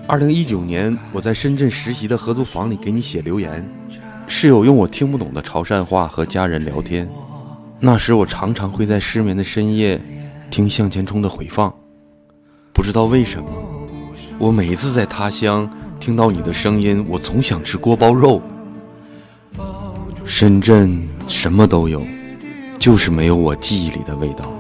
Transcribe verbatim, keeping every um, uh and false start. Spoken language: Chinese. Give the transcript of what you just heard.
二零一九年，我在深圳实习的合租房里给你写留言，室友用我听不懂的潮汕话和家人聊天。那时我常常会在失眠的深夜听向前冲的回放，不知道为什么，我每一次在他乡听到你的声音，我总想吃锅包肉。深圳什么都有，就是没有我记忆里的味道。